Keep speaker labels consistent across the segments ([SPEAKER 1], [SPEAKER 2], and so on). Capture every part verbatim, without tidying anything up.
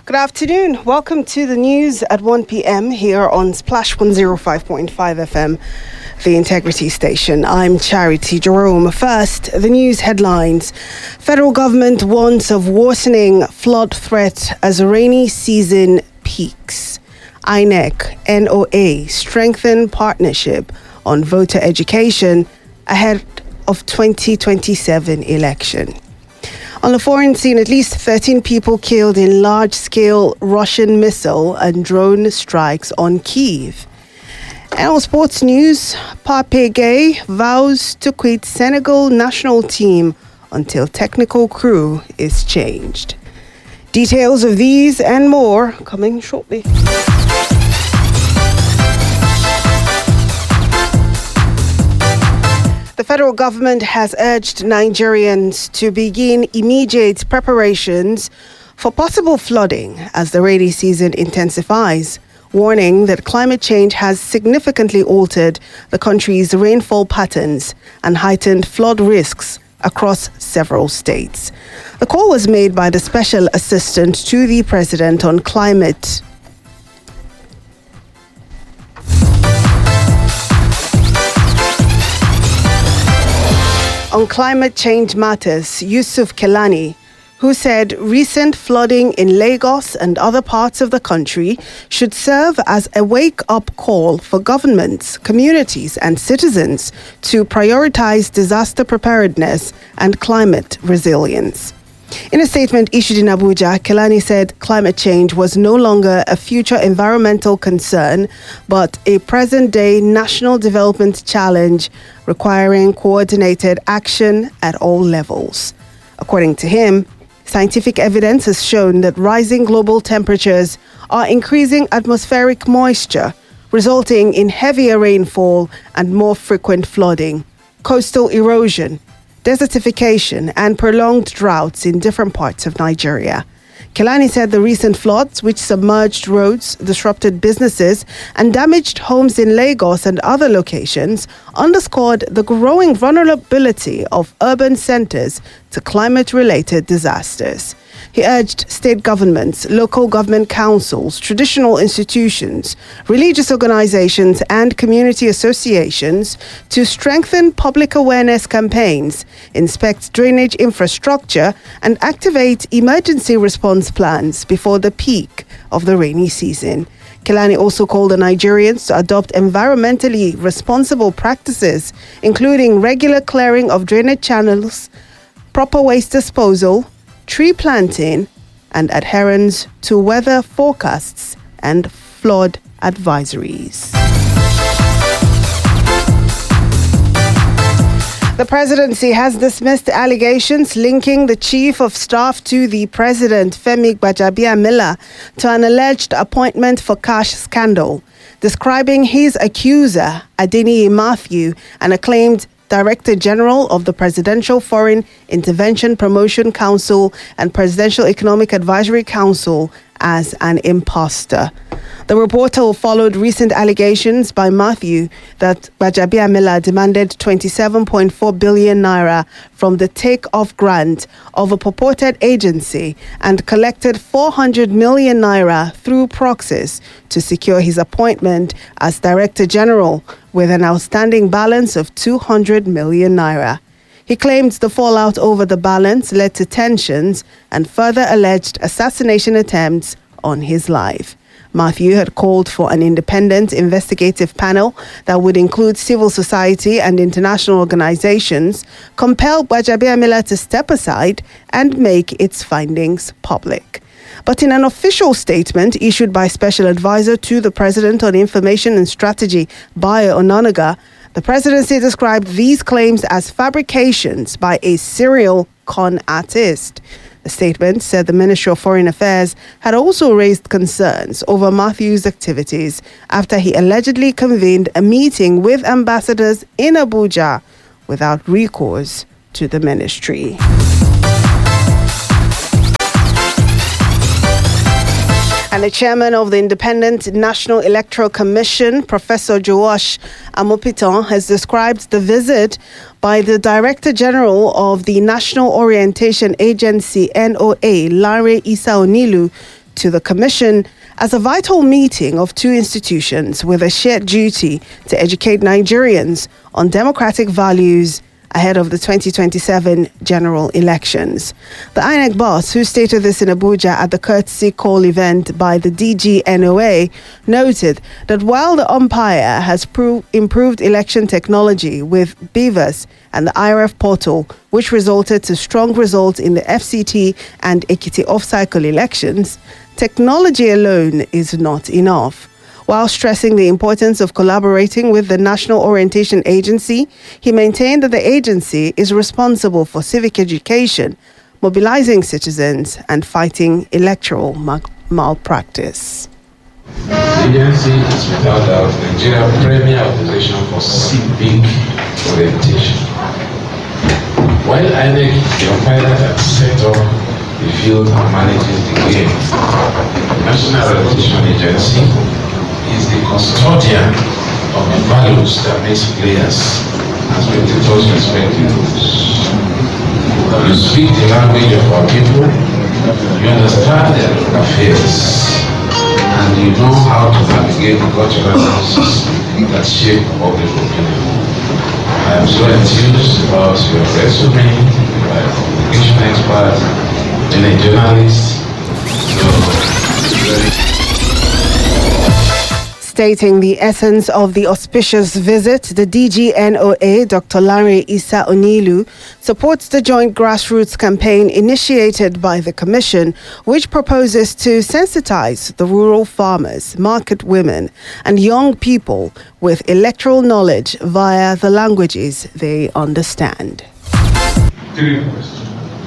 [SPEAKER 1] Good afternoon. Welcome to the news at one p.m. here on Splash one oh five point five F M, the Integrity Station. I'm Charity Jerome. First, the news headlines. Federal government warns of worsening flood threat as rainy season peaks. I N E C, N O A strengthen partnership on voter education ahead of twenty twenty-seven election. On the foreign scene, at least thirteen people killed in large-scale Russian missile and drone strikes on Kyiv. And on sports news, Pape Gueye vows to quit Senegal national team until technical crew is changed. Details of these and more coming shortly. The federal government has urged Nigerians to begin immediate preparations for possible flooding as the rainy season intensifies, warning that climate change has significantly altered the country's rainfall patterns and heightened flood risks across several states. The call was made by the Special Assistant to the President on Climate On climate change matters, Yusuf Kelani, who said recent flooding in Lagos and other parts of the country should serve as a wake-up call for governments, communities and citizens to prioritize disaster preparedness and climate resilience. In a statement issued in Abuja, Kelani said climate change was no longer a future environmental concern, but a present-day national development challenge requiring coordinated action at all levels. According to him, scientific evidence has shown that rising global temperatures are increasing atmospheric moisture, resulting in heavier rainfall and more frequent flooding, coastal erosion, desertification and prolonged droughts in different parts of Nigeria. Kelani said the recent floods, which submerged roads, disrupted businesses and damaged homes in Lagos and other locations, underscored the growing vulnerability of urban centers to climate-related disasters. He urged state governments, local government councils, traditional institutions, religious organizations, and community associations to strengthen public awareness campaigns, inspect drainage infrastructure, and activate emergency response plans before the peak of the rainy season. Kelani also called on Nigerians to adopt environmentally responsible practices, including regular clearing of drainage channels, proper waste disposal, tree planting, and adherence to weather forecasts and flood advisories. The presidency has dismissed allegations linking the chief of staff to the president, Femi Gbajabiamila, to an alleged appointment for cash scandal, describing his accuser, Adeniyi Matthew, an acclaimed Director General of the Presidential Foreign Intervention Promotion Council and Presidential Economic Advisory Council, as an imposter. The reporter followed recent allegations by Matthew that Gbajabiamila demanded twenty-seven point four billion naira from the take-off grant of a purported agency and collected four hundred million naira through proxies to secure his appointment as Director General with an outstanding balance of two hundred million naira. He claimed the fallout over the balance led to tensions and further alleged assassination attempts on his life. Matthew had called for an independent investigative panel that would include civil society and international organizations, compel Gbajabiamila to step aside and make its findings public. But in an official statement issued by Special Advisor to the President on Information and Strategy, Bayo Onanuga, the presidency described these claims as fabrications by a serial con artist. The statement said the Ministry of Foreign Affairs had also raised concerns over Matthew's activities after he allegedly convened a meeting with ambassadors in Abuja without recourse to the ministry. And the chairman of the Independent National Electoral Commission, Professor Joash Amopitan, has described the visit by the Director General of the National Orientation Agency, N O A, Lanre Issa Onilu, to the Commission as a vital meeting of two institutions with a shared duty to educate Nigerians on democratic values ahead of the twenty twenty-seven general elections. The I N E C boss, who stated this in Abuja at the courtesy call event by the D G N O A, noted that while the umpire has pro- improved election technology with BVAS and the I R F portal, which resulted to strong results in the F C T and Ekiti off-cycle elections, technology alone is not enough. While stressing the importance of collaborating with the National Orientation Agency, he maintained that the agency is responsible for civic education, mobilizing citizens, and fighting electoral mal- malpractice.
[SPEAKER 2] The agency is without doubt Nigeria's premier organization for civic orientation. While I N E C is the umpire that set up the field and manages the game, the National Orientation Agency is the custodian of the values that makes players and spectators respect the rules. You speak the language of our people, you understand their affairs, and you know how to navigate the cultural processes that shape public opinion. I am so enthused about your resume, you are a communication expert, and a journalist, so very
[SPEAKER 1] Stating the essence of the auspicious visit, the D G N O A, Doctor Lanre Issa Onilu, supports the joint grassroots campaign initiated by the Commission, which proposes to sensitize the rural farmers, market women, and young people with electoral knowledge via the languages they understand.
[SPEAKER 3] Three questions.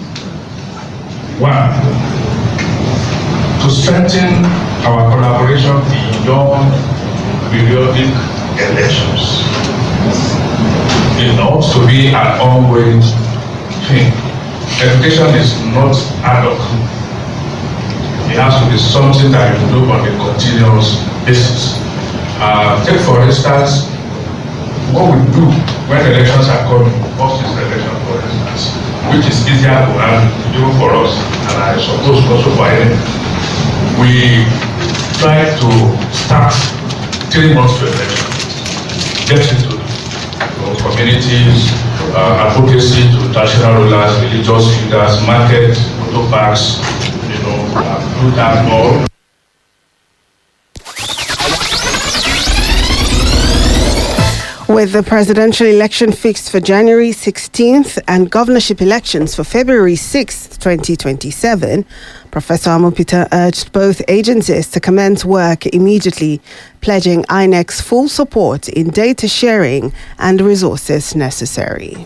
[SPEAKER 3] One, to strengthen our collaboration beyond periodic elections. It ought to be an ongoing thing. Education is not ad hoc. It has to be something that you do on a continuous basis. Uh, take for instance, what we do when elections are coming, post this election for instance, which is easier to handle even for us, and I suppose also for any. We try to start three months to election, get into you know, communities, uh, advocacy to national rulers, religious leaders, market, auto parks, you know, uh, do that more.
[SPEAKER 1] With the presidential election fixed for January sixteenth and governorship elections for February sixth, twenty twenty-seven, Professor Amopita urged both agencies to commence work immediately, pledging I N E C's full support in data sharing and resources necessary.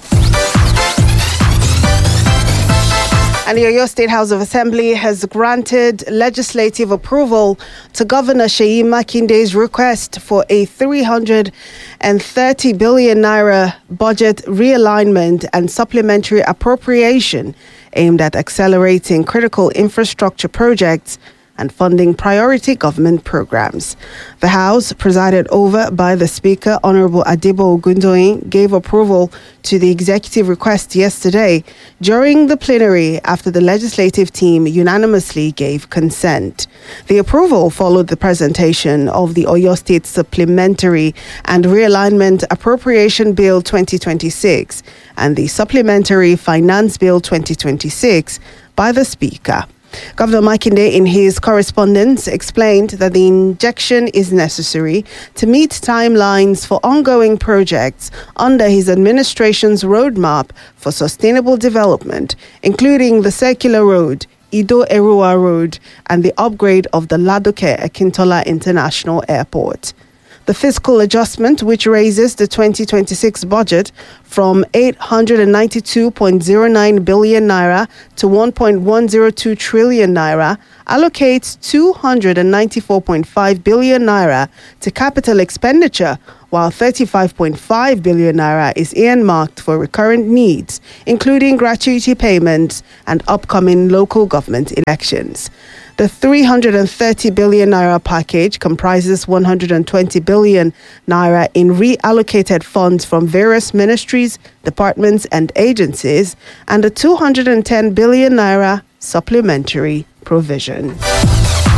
[SPEAKER 1] And the Oyo State House of Assembly has granted legislative approval to Governor Seyi Makinde's request for a three hundred thirty billion naira budget realignment and supplementary appropriation aimed at accelerating critical infrastructure projects and funding priority government programs. The House, presided over by the Speaker, Honorable Adebo Ogundoyin, gave approval to the executive request yesterday during the plenary after the legislative team unanimously gave consent. The approval followed the presentation of the Oyo State Supplementary and Realignment Appropriation Bill twenty twenty-six and the Supplementary Finance Bill twenty twenty-six by the Speaker. Governor Makinde, in his correspondence, explained that the injection is necessary to meet timelines for ongoing projects under his administration's roadmap for sustainable development, including the Circular Road, Ido Erua Road, and the upgrade of the Ladoke Akintola International Airport. The fiscal adjustment, which raises the twenty twenty-six budget from eight hundred ninety-two point zero nine billion naira to one point one zero two trillion naira, allocates two hundred ninety-four point five billion naira to capital expenditure, while thirty-five point five billion naira is earmarked for recurrent needs, including gratuity payments and upcoming local government elections. The three hundred thirty billion naira package comprises one hundred twenty billion naira in reallocated funds from various ministries, departments, and agencies, and a two hundred ten billion naira supplementary provision.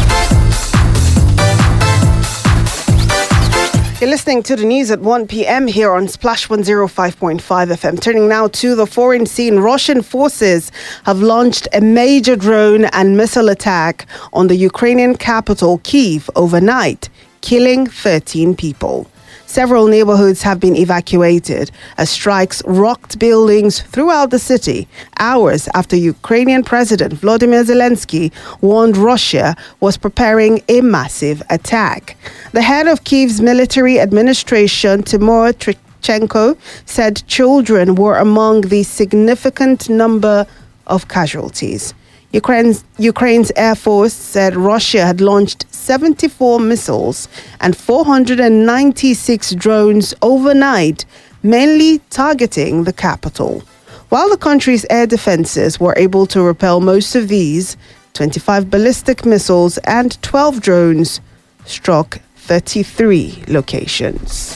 [SPEAKER 1] You're listening to the news at one p.m. here on Splash one oh five point five F M. Turning now to the foreign scene, Russian forces have launched a major drone and missile attack on the Ukrainian capital, Kyiv, overnight, killing thirteen people. Several neighborhoods have been evacuated as strikes rocked buildings throughout the city, hours after Ukrainian President Volodymyr Zelensky warned Russia was preparing a massive attack. The head of Kyiv's military administration, Timur Trichenko, said children were among the significant number of casualties. Ukraine's, Ukraine's Air Force said Russia had launched seventy-four missiles and four hundred ninety-six drones overnight, mainly targeting the capital. While the country's air defenses were able to repel most of these, twenty-five ballistic missiles and twelve drones struck thirty-three locations.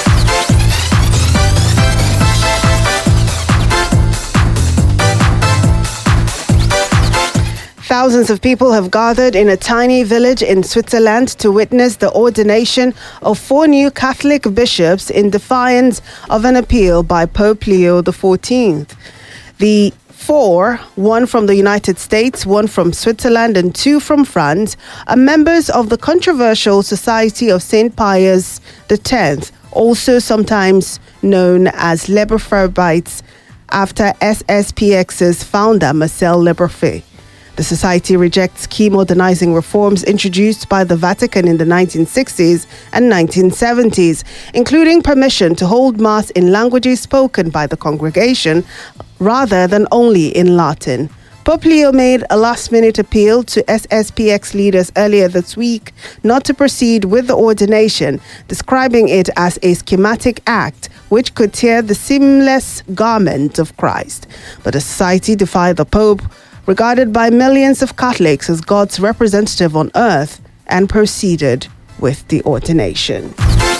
[SPEAKER 1] Thousands of people have gathered in a tiny village in Switzerland to witness the ordination of four new Catholic bishops in defiance of an appeal by Pope Leo the fourteenth. The four, one from the United States, one from Switzerland, and two from France, are members of the controversial Society of Saint Pius the tenth, also sometimes known as Leberphobites, after S S P X's founder Marcel Leberfé. The society rejects key modernizing reforms introduced by the Vatican in the nineteen sixties and nineteen seventies, including permission to hold Mass in languages spoken by the congregation rather than only in Latin. Pope Leo made a last-minute appeal to S S P X leaders earlier this week not to proceed with the ordination, describing it as a schematic act which could tear the seamless garment of Christ. But the society defied the Pope, regarded by millions of Catholics as God's representative on earth, and proceeded with the ordination.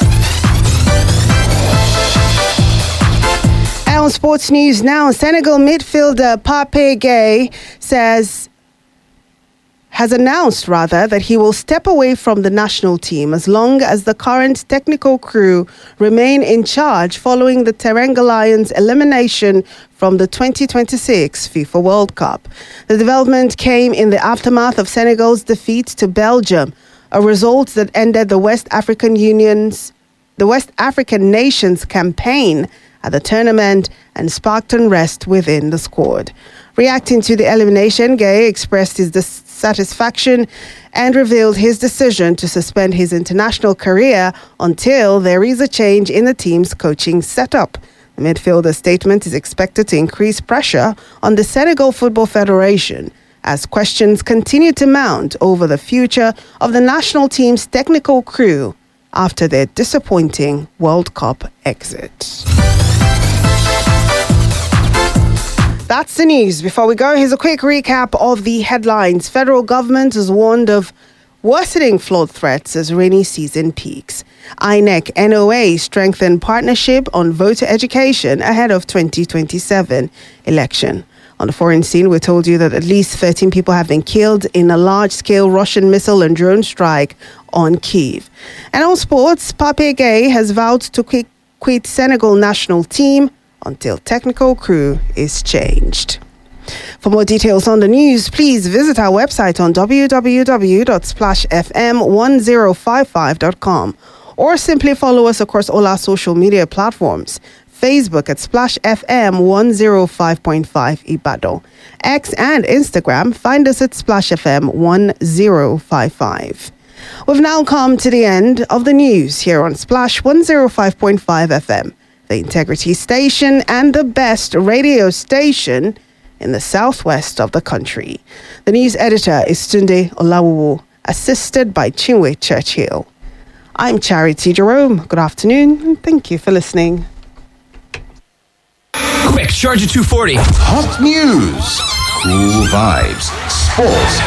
[SPEAKER 1] And on sports news now, Senegal midfielder Pape Gueye says has announced rather that he will step away from the national team as long as the current technical crew remain in charge following the Teranga Lions elimination from the twenty twenty-six FIFA World Cup. The development came in the aftermath of Senegal's defeat to Belgium, a result that ended the West African Union's the West African nations campaign at the tournament and sparked unrest within the squad. Reacting to the elimination, Gueye expressed his dissatisfaction and revealed his decision to suspend his international career until there is a change in the team's coaching setup. The midfielder's statement is expected to increase pressure on the Senegal Football Federation as questions continue to mount over the future of the national team's technical crew after their disappointing World Cup exit. That's the news. Before we go, here's a quick recap of the headlines. Federal government has warned of worsening flood threats as rainy season peaks. I N E C N O A strengthened partnership on voter education ahead of twenty twenty-seven election. On the foreign scene, we told you that at least thirteen people have been killed in a large-scale Russian missile and drone strike on Kyiv. And on sports, Pape Gueye has vowed to quit, quit Senegal national team until technical crew is changed. For more details on the news, please visit our website on w w w dot splash f m one oh five five dot com or simply follow us across all our social media platforms. Facebook at Splash F M one oh five point five Ibadan. X and Instagram, find us at Splash F M one oh five five. We've now come to the end of the news here on Splash one oh five point five F M, the Integrity Station and the best radio station in the southwest of the country. The news editor is Tunde Olawu, assisted by Chinwe Churchill. I'm Charity Jerome. Good afternoon, and thank you for listening.
[SPEAKER 4] Quick, charge at two forty.
[SPEAKER 5] Hot news, cool vibes, sports,